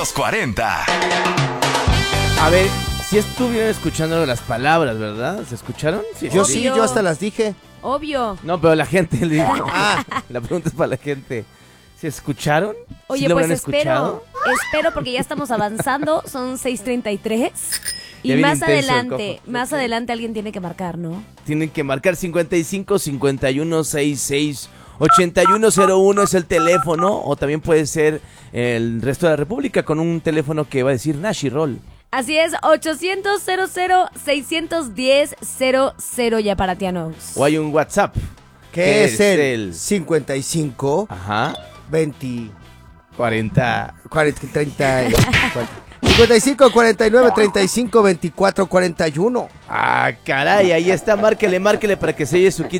los 40. A ver, si estuvieron escuchando las palabras, ¿verdad? ¿Se escucharon? Yo sí, yo hasta las dije. Obvio. No, pero la gente le dijo. La pregunta es para la gente. ¿Se escucharon? Oye, ¿Sí lo pues habrán escuchado? espero porque ya estamos avanzando, son 6:33 y Ya viene más intenso el adelante, cojo. más adelante alguien tiene que marcar, ¿no? Tienen que marcar 55 51 66 8101 es el teléfono, o también puede ser el resto de la república con un teléfono que va a decir Nashi Roll. Así es, 800-00-610-00 ya para Tianos. O hay un WhatsApp. Que es el 55 Ajá. 20 40. 40 30 55 49 35 24 41. Ah, caray, ahí está, márquele para que selle su kit